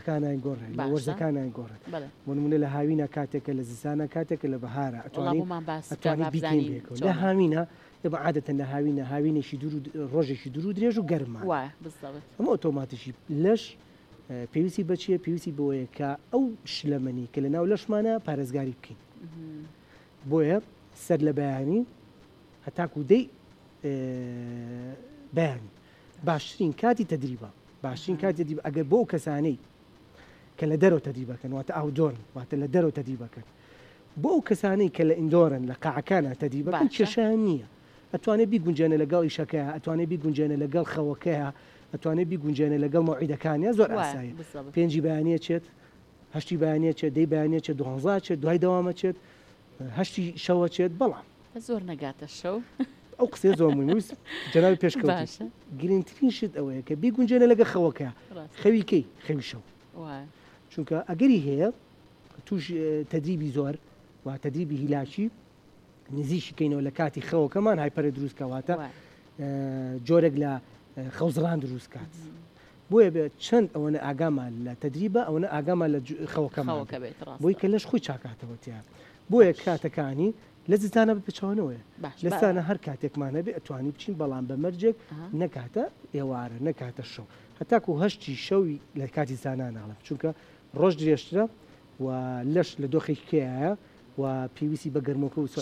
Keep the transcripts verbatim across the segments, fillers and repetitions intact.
ئەوقاتەکان نایگۆڕێت لە وەرزەکان نایگۆڕێت بۆ نمونە لە هاوینە کاتێکە لە زستانە کاتێکە لە بەهارە ئەتوانین بیکەین بێکەوە لە هاوینە ئێمە عادەتەن لە هاوینە هاوینێکی دوور ڕۆژێکی دوور و درێژ و گەرمان ئەمە ئۆتۆماتیشی لەش پێویستی بەچیە پێویستی بۆیە کە ئەو شلەمەنی کە لە ناو لەشمانە پارێزگاری بکەین بۆیە سەر لە بەیانی هەتاکو دەی بەیانی باشترین کاتی تەدریبە باشترین کاتی تەدریب ئەگەر بۆ ئەو کەسانەی کە لە دەرەوە تەدریبەکەن واتە ئاودۆرن واتە لە دەرەوە تەدریبەکەن بۆ ئەو کەسانەی کە لە ئیندۆرن لە قاعەکانە تەدریبەکەن کێشیان نییە ئەتوانێت بیگونجێنە لەگەڵ ئیشەکەیە ئەتوانێت بیگونجێنە لەگەڵ خەوەکەیە ئەتوانێت بیگونجێنە لەگەڵ مەوعیدەکانیە زۆر ئاساییە پێنجی بەیانیە چێت هەشتی بەیانیە چێت دەی بەیانیە چێت دوانزە چێت دوای دەوامە چێت هەشتی شەوە چێت بەڵام زۆر نەگاتە شەو ئەو قسێ زۆر مویست جەناوی پێشکەوت گرنگترین شت ئەوەیە کە بیگونجێنە لەگە خەوەکە خەویکەی خەوی شەو چونکە ئەگەری هەیە توش تەدریبی زۆر و تەدریبی هیلاکی نزیشکەینەوە لە کاتی خەوەکەمان هایپەرە دروستکەواتە جۆرێک لە خەوزڕان دروست کات بۆیە بێت چەند ئەوەنە ئاگامان لە تەدریبە ئەوەنە ئاگامان لە خەوەکەمان بۆی کە لەش خۆی چاکاتەوەتیان بۆیە کاتەکانی لە زستانە بپچەوەنەوەیە لەستانە هەر کاتێکمانە بێ ئەتوانی بچین بەڵام بە مەرجێک نەکاتە ئێوارە نەکاتە شەو هەتاکو هەشتی شەوی لە کاتی زانان ناڵم چونکە ڕۆژ درێژترە و لەش لە دۆخێککەیە و پێویستی بە گەرمۆکە و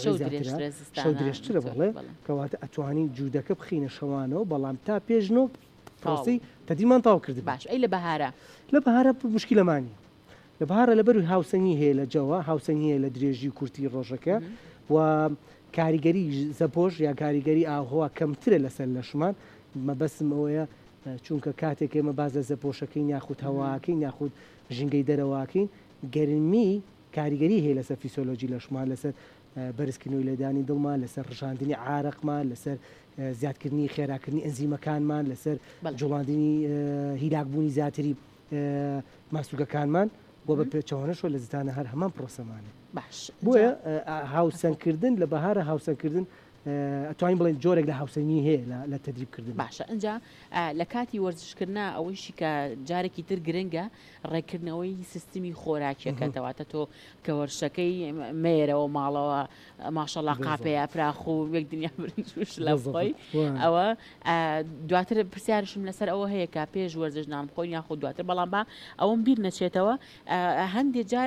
شەو درێژترە بڵێ کەواتە ئەتوانی جوودەکە بخینە شەوانەوە بەڵام تا پێشنەوە پرۆسی تەدیمان تاو کرد باش ئەی لە بەهارە لە بەهارە مشکلەمانی لە بەهارە لەبەروی هاوسەنگی هەیە لە جەوە هاوسەنگی هەیە لە درێژی و کورتی ڕۆژەکە و کاریگەری زەپۆش یا کاریگەری ئاهۆوا کەمترە لەسەر لەشمان مەبەسم ئەوەیە چونکە کاتێک ئێمە باز لە زەپۆشەکەی یاخود هەواکەین یاخود ژنگەی دەرەواکەین گەرمی کاریگەری هەیە لەسەر فیسۆلۆژی لەشمان لەسەر بەرزکردنەوەی لەدانی دڵمان لەسەر ڕژاندنی عارەقمان لەسەر زیادکردنی خێراکردنی ئەنزیمەکانمان لەسەر جوڵاندنی هیلاکبوونی زیاتری ماسوگەکانمان بۆ بە پێچەوانەشۆ لە زستانە هەر هەمان پرۆسەمانێ باش بۆیە هاوسەنگکردن لە بەهارە هاوسەنگکردن ئەتوانین بڵێن جۆرێک لە هاوسەنگی هەیە لە تەدریبکردن باشە ئەجا لە کاتی وەرزشکردنا ئەوەیشی کە جارێکی تر گرنگە ڕێکردنەوەی سیستمی خۆراکیەکەتەواتە تۆ کە وەرشەکەی مێرەوە ماڵەوە ماشەڵا قاپەیە فراخ و یەک دنیا برنجوش لە بخۆی ئەوە دواتر پرسیارشم لەسەر ئەوە هەیە کە پێش وەرزش نان بخۆین یاخود دواتر بەڵام با ئەوەم بیر نەچێتەوە هەندێک جار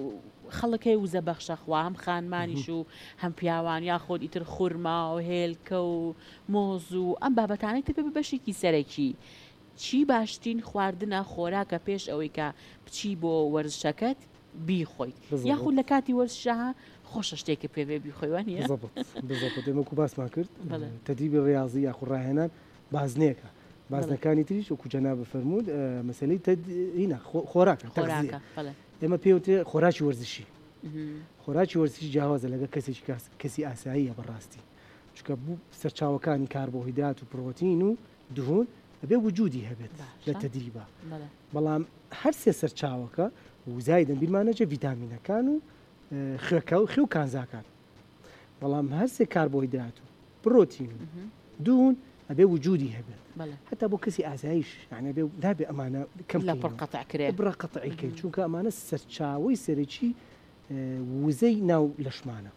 خەڵکەی وزە بەخشە خوا هەم خانمانیش و هەم پیاوان یاخۆ ئیتر خورما و هێلکە و مۆز و ئەم بابەتانەی تر بە بەشێکی سەرەکی چی باشترین خواردنە خۆراکە پێش ئەوەی کە بچی بۆ وەرزشەکەت بیخۆیت یاخود لە کاتی وەرزشە خۆشە شتێکە پێوێ بیخۆیوان نیە دەمەکو باسمان کرد تەدریبی ڕاضی یاخود ڕاهێنان بازنێکە بازنەکانی تریش وەکو جەناب فەرموود مەسەلەی هینە خۆراکە خۆراکە ئێمە پێوتێ خۆراکی وەرزشی خۆراکی وەرزشی جیاوازە لەگە کەسێکی کەسی ئاساییە بەڕاستی چکە بوو سەرچاوەکانی کاربۆهیدرات و پرۆتین و دهون ئەبێ وجودی هەبێت لە تەدریبە بەڵام هەر سێ سەرچاوەکە وزای دەمبیرمانەجە ڤیتامینەکان و خوێکە و خوێ و کانزاکان بەڵام هەر سێ کاربۆهیدرات و پرۆتین و دهون ئەبێ وجودی هەبێت حتا بۆ کەسی ئاساییش یعنی بێ دابێ ئەمانە کەم لە پڕقەتعکرێ بڕە قەتعیکەین چونکە ئەمانە سەرچاوەی سەرەکی وزەی ناو لەشمانە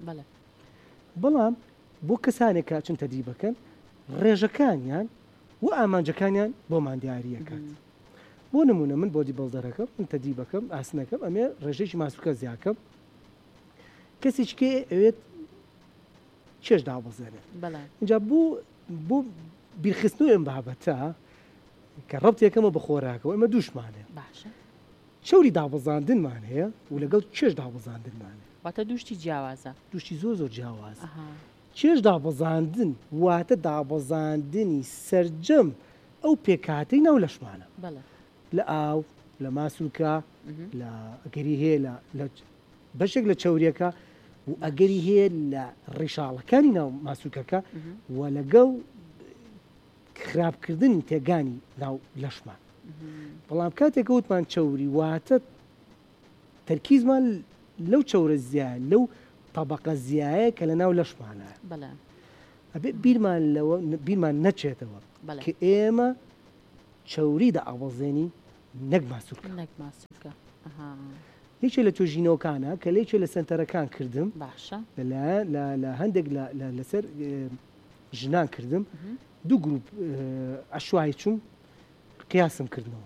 بەڵام بۆ کەسانێک چن تەدریبەکەن ڕێژەکانیان و ئامانجەکانیان بۆمان دیاریەکات بۆ نمونە من بۆ دیبەڵدەرەکەم من تەدریبەکەم ئاسنەکەم ئەمێ ڕێژەیەکی ماسوکە زیاکەم کەسێکێ ئەوێت چێش دابەزێنێت اینجا بوو بۆ بیرخستنەوە ئەم بابەتە کە ڕەبتێکەمە بە خۆراکەوە ئەمە دووشمانێ چوری دابەزاندنمان هەیە و لەگەڵ چێش دابەزاندنمانێ واتە دوشتی جیاوازە دوشتی زۆر زۆر جیاوازە چێش دابەزاندن واتە دابەزاندنی سەرجەم ئەو پێکاتەی ناو لەشمانە لە ئاو لە ماسوولکە لە ئەگەری هەیە لە بەشێک لە چوریەکە و ئەگەری هەیە لە ڕیشاڵەکانی ناو ماسوولکەکە و لەگەڵ خراپکردنی تێگانی ناو لەشمان بەڵام کاتێک وتمان چوری واتە تەرکیزمان لەو چەورە زیای لەو طبقە زیایە کە لە ناو لەشمانە ئەبێ بیرمان بیرمان نەچێتەوە کە ئێمە چەوری دەئەوەزێنی نەک ماسوولکە نەک ماسوولکە هیچ لە توێژینەوەکانە کە لێچێ لە سنتەرەکان کردم باشە لە هەندێک لەسەر ژنان کردم دوو گروپ عشوایی چوم قیاسم کردنەوە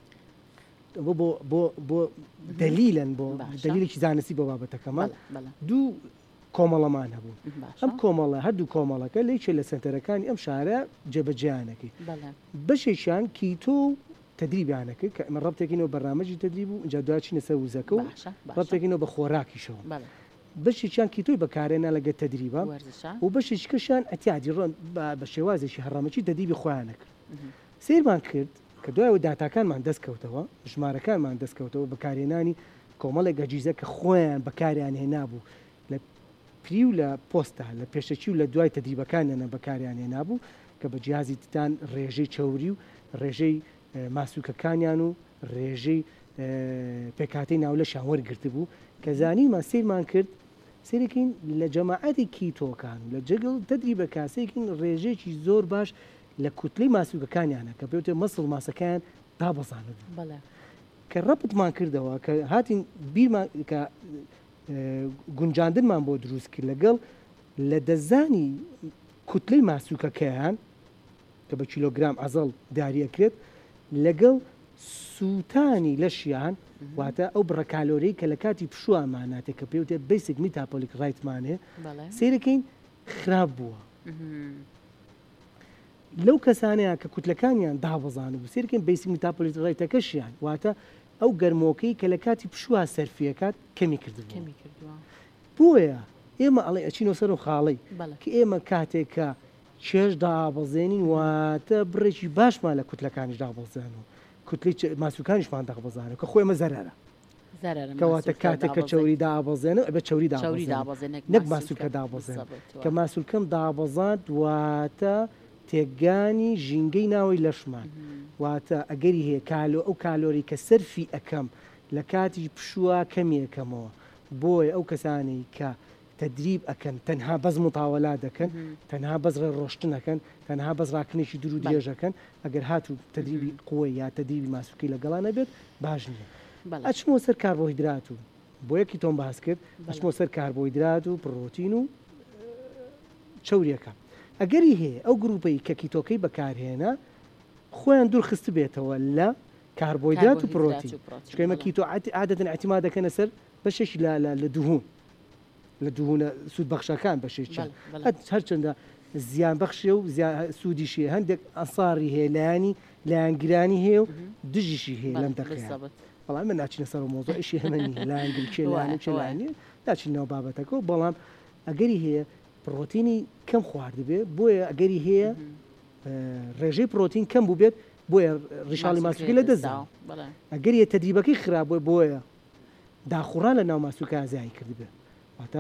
بۆ دەلیلەن بۆ دەلیلێکی زانستی بۆ بابەتەکەمان دوو کۆمەڵەمان هەبوو ئەم کۆمەڵە هەردوو کۆمەڵەکە لێچێ لە سنتەرەکانی ئەم شارە جێبەجیانەکەی بەشێکیان کیتۆ تدریبیانەکە کە ئەمە ڕەبتێکینەوە بەرنامەجی تدریب و اینجا دوچینە سەر وزەکە و ڕەبتێکینەوە بە خۆراکیشەوە بەشێکیان کیتۆی بەکارێنە لەگە تدریبە و بەشێکەشان ئەتیادی ڕۆن بە شێوازێکی هەڕامەکی تدریبی خۆیانە کرد سیرمان کرد کە دوایەوە داتاکانمان دەستکەوتەوە ژمارەکانمان دەستکەوتەوە بەکارێنانی کۆمەڵێک گەجیزە کە خۆیان بەکاریان هێنابوو لە پری و لە پۆستا لە پێشەکی و لە دوای تدریبەکانیانە بەکاریان هێنابوو کە بە جیازی تتان ڕێژەی چاوری و ڕێژەی ماسوولکەکانیان و ڕێژەی پێکاتی ناو لە شان وەرگرت بوو کە زانیمان سیرمان کرد سێرەکەین لە جەماعەتی کیتۆکان لە جگەڵ تدریبە کاسێکین ڕێژێکی زۆر باش لە کوتلەی ماسوولکەکانیانە کە پێوتێ مەسڵ ماسەکان دابەزانن کە ڕەپتمان کردەوە کە هاتین بیرمان کە گونجاندنمان بۆ دروست کرد لەگەڵ لە دەزانی کوتلەی ماسوولکەکەیان کە بە کیلۆگرام ئەزەڵ داریەکرێت لەگەڵ سووتانی لەشیان واتە ئەو بڕەکالۆرەی کە لە کاتی پشوواماناتێک کە پێوتێ بیسێک میتاپۆلیک ڕایتمانێ سیرەکەین خراپ بووە لەو کەسانەیە کە کوتلەکانیان دابەزان بوو سیرکەین بیسێک میتاپۆلیک ڕایتەکەشیان واتە ئەو گەرمۆکەی کە لە کاتی پشووە سەرفیەکات کەمی کردووە بۆیە ئێمە ئەڵێ ئەچینەوە سەر و خاڵی کە ئێمە کاتێکە چێش دابەزێنین واتە بڕێکی باشمان لە کوتلەکانیش دابەزانەوە کوتلی ماسوولکانیشمان دابەزانەوە کە خۆی ئەمە زەرەرە کەواتە کاتێک کە چاوری دابەزێنە بە چاوری دابەزێنە نەک ماسوولکە دابەزێن کە ماسوولکەم دابەزان واتە تێگانی ژینگەی ناوەی لەشمان واتە ئەگەری هەیە کالۆ ئەو کالۆری کە سەرفی ئەەکەم لە کاتی پشووە کەمیەکەمەوە بۆیە ئەو کەسانی کە تدریب ئەەکەن تەنها بەز متاوەلا دەکەن تەنها بەز ڕۆشتنەکەن تەنها بەز ڕاکنێکی دوور و درێژەکەن ئەگەر هاتوو تدریبی قووە یا تدریبی ماسوولکی لەگەڵانە بێت باش نییە ئەچمەوە سەر کاربۆهیدرات و بۆ یەکی تۆم باس کرد ئەچمەوە سەر کاربۆهیدرات و پڕۆتین و چاوریەکە ئەگەری هەیە ئەو گروپەی کە کیتۆکەی بەکارهێنا خۆیان دوور خست بێتەوە لە کاربۆهیدرات و پڕۆتین چکەمە کیتۆ عادەتەن احتیما دەکەنە سەر بەشێکی لە دوهون لە دوهونە سوود بەخشەکان بەشێکی هەرچەندە زیان بەخشێ و سوودیشی هەندێک ئەساری هەیە لایانی لایەنگرانی هەیە و دژیشی هەیە لەم دەقەیە بەڵام من ناچینە سەر مۆزۆ ئیشی هەمەنی لایەنگری چێلانی چێلانی ناچینەوە بابەتەکە و بەڵام ئەگەری هەیە پرۆتینی کەم خواردبێ بۆیە ئەگەری هەیە ڕێژەی پرۆتین کەم بوو بێت بۆیە ڕیشاڵی ماسوولکی لە دەستدا ئەگەر هەیە تدریبەکەی خراپ بووە بۆیە داخوڕان لە ناو ماسوولکە ئازایی کردبێ واتە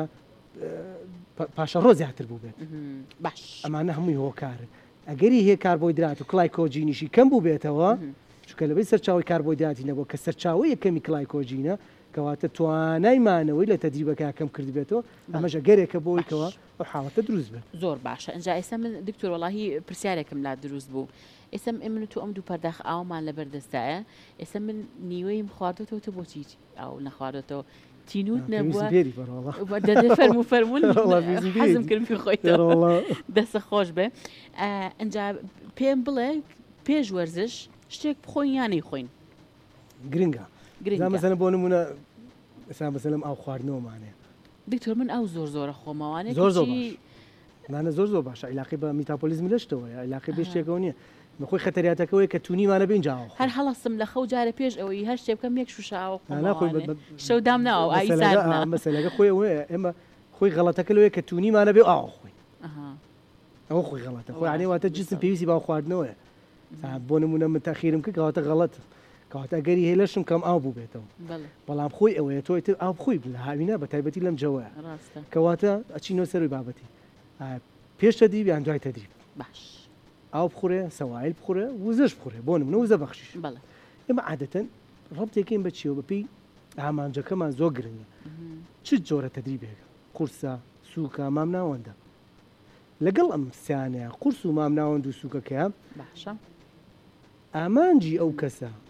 پاشە ڕۆ زیاتر بوو بێت باش ئەمانە هەمووی هۆکارن ئەگەری هەیە کاربۆیدرات و کلایکۆجینیشی کەم بوو بێتەوە چکە لەبەی سەرچاوی کاربۆیدراتی نەبووە کە سەرچاوی یەکەمی کلایکۆجینە کەواتە توانایمانەوەی لە تدریبەکە کەم کرد بێتەوە ئەمەژە گەرێکە بۆی کەەوە ئەو حاڵەتە دروست بێت زۆر باشە ئەنج ئێستا من دکتۆر وەڵاهی پرسیارێکم لا دروست بوو ئێستا من تو ئەم دوو پەرداخ ئاومان لەبەردەستایە ئێستا من نیوەیم خواردەوە تۆ بۆچی ئەو نەخواردەوە تینوت نەبووە فەرمو فەرمون حەزم کرد پێ خۆیتەوە دەستە خۆش بێ ئەنجا پێم بڵێ پێش وەرزش شتێک بخۆین یانی خۆین گرنگە گرنگە مەسەلەن بۆ نمونە ئێستا مەسەلەن ئاو خواردنەوەمانەیە دکتۆر من ئەو زۆر زۆرە خۆمەوانێ زۆر زۆر نانە زۆر زۆر باشە عیلاقی بە میتاپۆلیزم لەشتەوە عیلاقی بێ شتێکەوە نییە مەخۆی خەتەریاتەکەەوەی کە تونیمانە بینجاوە هەر هەڵەستم لە خەو جارە پێش ئەوەی هەر شتێ بکەم یەک شوشاوە شەودام ناوە ئایسار مەسەلەکە خۆی ئەوەیە ئێمە خۆی غەڵەتەکە لەوەیە کە تونیمانە بێ ئاو خۆی ئەوە خۆی غەڵەتە خۆی عنێواتە جسم پێویستی باو خواردنەوەیە بۆ نمونە من تاخیرم کرد کەواتە غەڵەتە کەواتە ئەگەری هێلەشم کەم ئاو بوو بێتەوە بەڵام خۆی ئەوەیە تۆی تر ئاو خۆی لە هاوینە بە تایبەتی لەم جەوەیە کەواتە ئەچینەوە سەروی بابەتی پێش تەدریب یان دوای تەدریب باش ئاو بخورێ سەوایل بخورێ وزەش بخورێ بۆ نمونە وزە بەخشیش ئێمە عادەتەن ڕەبتێکین بە چیەوە بەپی ئامانجەکەمان زۆر گرنگە چ جۆرە تەدریبێکە قورسە سووکە مام ناوەندە لەگەڵ ئەم سیانەیە قورس و مام ناوەند و سووکەکەیە باشە ئامانجی ئەو کەسە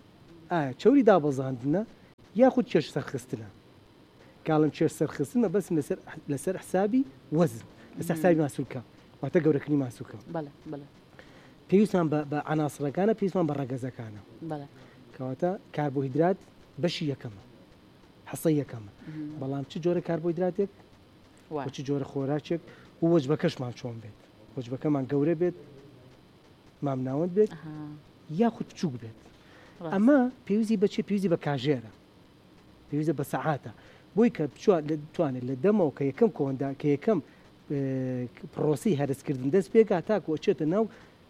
ئایا چوری دابەزاندنە یاخود چێش سەرخستنە کاڵم چێش سەرخستنە بەسم لەسەر حسابی وەزن لەسەر حسابی ماسوولکە واتە گەورەکردنی ماسوولکە پێویستمان بە عناسرەکانە پێویستمان بە ڕەگەزەکانە کەواتە کاربۆهیدرات بەشی یەکەمە حەسەی یەکەمە بەڵام چ جۆرە کاربۆهیدراتێک چ جۆرە خۆراکێک و وەجبەکەشمان چۆن بێت وەجبەکەمان گەورە بێت مام ناوەند بێت یاخود بچووک بێت ئەمە پێویستی بەچێ پێویستی بە کاژێرە پێویستە بە سەعاتە بۆی کە توانێت لە دەمەوە کە یەکەم کۆندا کە یەکەم پرۆسی هەرسکردن دەست پێکات تاکو ئەچێتە ناو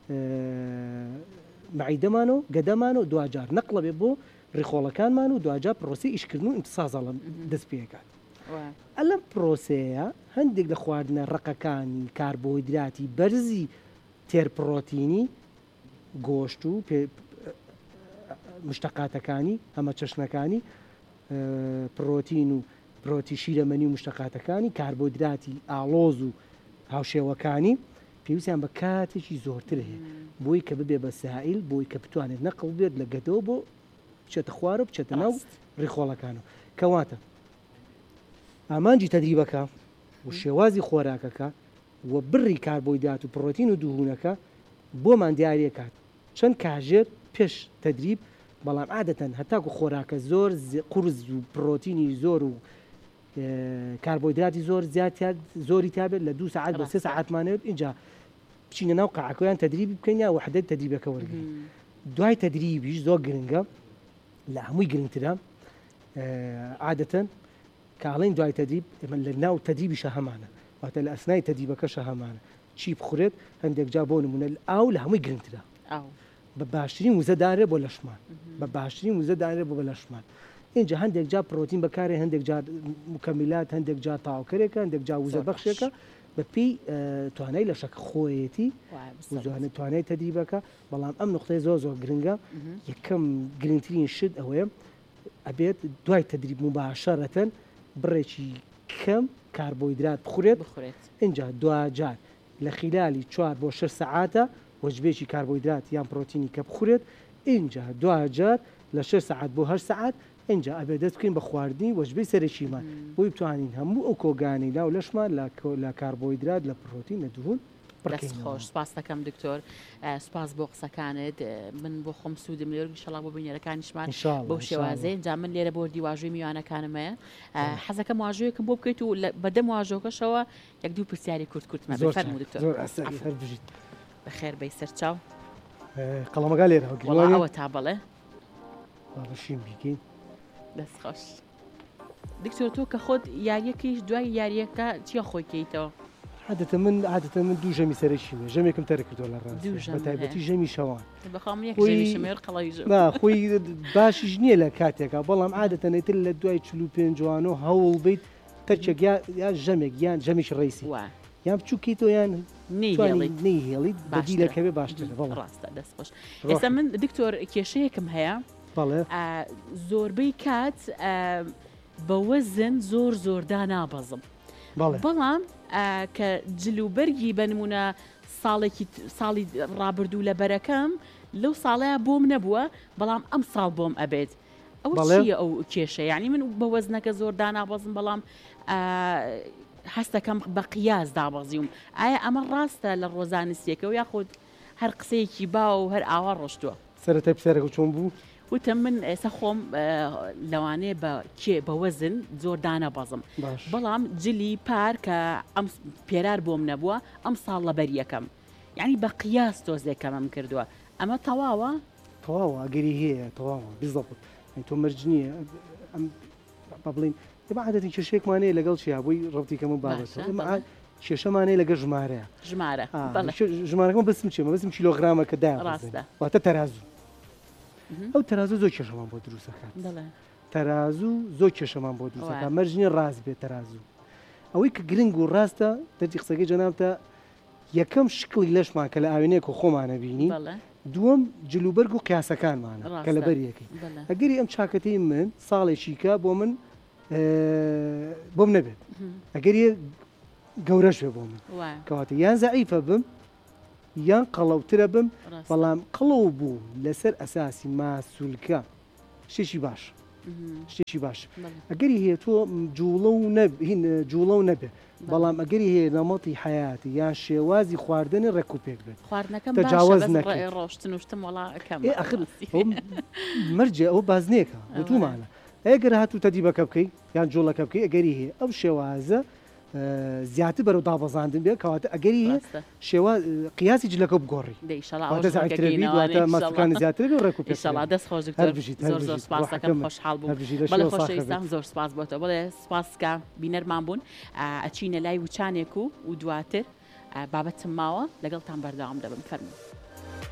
معیدەمانەوە گەدەمانەوە دوجار نەقڵە بێ بۆ ڕێخۆڵەکانمان و دوجار پرۆسی ئیشکردن و ئیمتسازەڵم دەست پێکات ئەلەم پرۆسەیە هەندێک لە خواردنە ڕقەکانی کاربۆهیدراتی بەرزی تێرپڕۆتینی گۆشت و مشتەقاتەکانی ئەمە چەشنەکانی پرۆتین و پرۆتی شیرەمەنی و مشتەقاتەکانی کاربۆهیدراتی ئاڵۆز و هاوشێوەکانی پێویستیان بە کاتێکی زۆرتر هەیە بۆی کە ببێ بە سائیل بۆی کە بتوانێت نەقڵ بێت لە گەدەوە بۆ بچێتە خوارە و بچێتە ناو ڕێخۆڵەکانەوە کەواتە ئامانجی تەدریبەکە و شێوازی خۆراکەکە و بڕی کاربۆهیدرات و پرۆتین و دوهونەکە بۆمان دیارە کات چەند کاژێر پێش تەدریب بەڵام عادەتەن هەتاکو خۆراکە زۆر قورز و پرۆتینی زۆر و کاربۆهیدراتی زۆر زیاتر زۆری تابێت لە دوو ساعت بە سێ ساعتمانێت اینجا بچینە ناو قەعەکەیان تەدریبی بکەین یا وحدەت تەدریبەکە وەرگین دوای تەدریبیش زۆر گرنگە لە هەمووی گرنگترە عادەتەن کاڵین دوای تەدریب لە ناو تەدریبیشە هەمانە واتە لە ئەسنای تەدریبەکەشە هەمانە چی بخورێت هەندێک جا بۆ نمونە ئاو لە هەمووی گرنگترە بە باشترین وزەدارێ بۆ لەشمان بە باشترین وزەدارێ بۆ بە لەشمان اینجا هەندێک جا پرۆتین بەکارێ هەندێک جا مکەمیلات هەندێک جا تاوکەرێکە هەندێک جا وزە بەخشێکە بەپی توانای لە شەک خۆیەتی وزوانە توانای تەدریبەکە بەڵام ئەم نقطەی زۆر زۆر گرنگە یەکەم گرنگترین شت ئەوەیە ئەبێت دوای تەدریب مباشەرەتەن بڕێکی کەم کاربۆهیدرات بخورێت اینجا دوجار لە خلالی چوار بۆ شەش سەعاتە وەجبێکی کاربۆهیدرات یان پرۆتینی کە بخورێت اینجا دوجار لە شەش سەعات بۆ هەشت سەعات اینجا ئەبێ دەست بکەین بە خواردنی وەجبەی سەرەکیمان بۆی بتوانین هەموو ئەو کۆگانی لا و لەشمان لە کاربۆهیدرات لە پرۆتین لە دوهون خۆش سپاس دەکەم دکتۆر سپاس بۆ قسەکانت من بۆ خۆم سوودم لێرە ئینشەڵا بۆ بینەرەکانیشمان بەو شێوازەیە جا من لێرە بۆ دیواژوی میوانەکانمەیە حەزەکەم واژوەیەکم بۆ بکەیت و بەدەم واژۆکەشەوە یەک دوو پرسیاری کورت کورتمە بفەرموو دکتۆر بەخێر بەی سەرچاو قەڵەمەکە لێرە ئەوە تا بەڵێ باشین بیکەین دەست خۆش دکتۆر تۆ کە خۆت یاریەکەیش دوای یاریەکە چیە خۆیکەیتەوە عادەتە من عادەتە من دوو ژەمی سەرەکیمە ژەمێکم تەرە کردووە لە ڕاست بە تایبەتی ژەمی شەوان خۆی باشیش نییە لە کاتێکە بەڵام عادەتە نەیتر لە دوای چل و پێنجوان و هەوڵ بیت تەرچێک یان ژەمێک یان ژەمیش ڕیسی یان بچووکیتەوە یان نەیهێڵیت بەدیلەکەوێ باشترە ڕاستە دەست خۆش ئێستا من دکتۆر کێشەیەکم هەیە زۆربەی کات بە وەزن زۆر زۆردا نابەزم بەڵام کە جلوبەرگی بنمونە ساڵێکی ساڵی ڕابردوو لە بەرەکەم لەو ساڵەیە بۆم نەبووە بەڵام ئەم ساڵ بۆم ئەبێت ئەو چیە ئەو کێشە یعنی من بە وەزنەکە زۆر دانابەزم بەڵام هەستەکەم بە قیاس دابەزیوم ئایا ئەمە ڕاستە لە ڕۆزانستیەکەەوە یاخود هەر قسەیەکی با و هەر ئاوا ڕۆشتووە سەرەتا پرسیارەکە چۆن بوو؟ وتم من ئێستا خۆم لەوانەیە بە کێ بە وەزن زۆر دانەبەزم بەڵام جلی پار کە ئەم پێرار بۆم نەبووە ئەم ساڵ لە بەریەکەم یعنی بە قیاس تۆزێکەمەم کردووە ئەمە تەواوە تەواوە ئەگەری هەیە تەواوە بالضبط تۆ مەرج نییە ئەم بڵین ئێمە عادەتی کێشەیەکمانەیە لەگەڵ چیا بۆی ڕەوتیکەمە بابەتەوە ئێمە کێشەمانەیە لەگەڵ ژمارەیە ژمارە ژمارەکەم بەسم چێمە بەسم کیلۆغرامەکە دا واتە تەرازوو ئەو تەرازوو زۆر کێشەمان بۆ دروستەکان تەرازوو زۆر کێشەمان بۆ دروستەکان مەرجنی ڕاست بێت تەرازوو ئەوەی کە گرنگ و ڕاستە دەرتی قسەکەی جەنابتە یەکەم شکڵی لەشمان کە لە ئاوێنەیەک و خۆمانە بینی دووەم جلوبەرگ و قیاسەکانمانە کە لە بەریەکەی ئەگەری ئەم چاکەتەی من ساڵێکیکە بۆ من بۆم نەبێت ئەگەری گەورەش بێ بۆ من کەواتە یان زەعیفە بم یان قەڵەوترە بم بەڵام قەڵەو بوو لەسەر ئەساسی ماسوولکە شتێکی باش شتێکی باش ئەگەری هەیە تۆ جوڵە و هین جوڵە و نەبێ بەڵام ئەگەری هەیە نەمەڵی حیاتی یان شێوازی خواردنی ڕێکوپێک بێت خواردنەکەم تەجاوز نەکەی ڕۆشتن وشتم وڵا ئەەکەم مەرجێ ئەوە بازنێکە وتومانە ئەگەر هاتوو تەدیبەکە بکەی یان جوڵەکە بکەی ئەگەری هەیە ئەو شێوازە زیاتر بەرەو دابەزاندن بێت کەواتە ئەگەری شێوە قیاسی جلەکە بگۆڕی مەسوکانی زیاتر بێ ڕێک و پێشڵا دەست خۆش زۆر زۆر سپاسەکەم خۆشحاڵ بوو بەڵێ خۆشەویستان زۆر سپاس بۆتەوە بڵێ سپاسکە بینەرمان بوون ئەچینە لای وچانێک و و دواتر بابەتم ماوە لەگەڵتان بەردەوام دەبم فەرموو